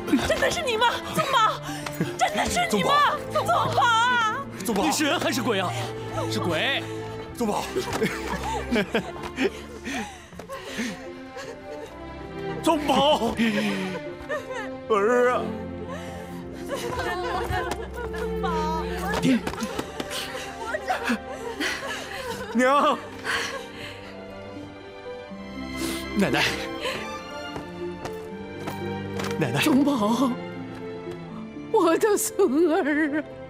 真的是你吗，宗宝？真的是你吗，宗宝啊？ 宗宝， 你是人还是鬼啊？是鬼。 宗宝，宗宝，儿啊！ 爹， 娘，奶奶，奶奶， 宗宝，我的孙儿啊！